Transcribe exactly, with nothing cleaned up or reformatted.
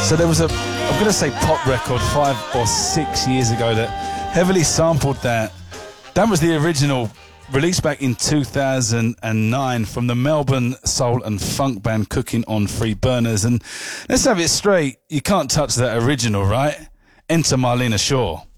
So there was a, I'm going to say pop record five or six years ago that heavily sampled that. That was the original, released back in two thousand nine from the Melbourne soul and funk band Cooking on Three Burners. And let's have it straight, you can't touch that original, right? Enter Marlena Shaw.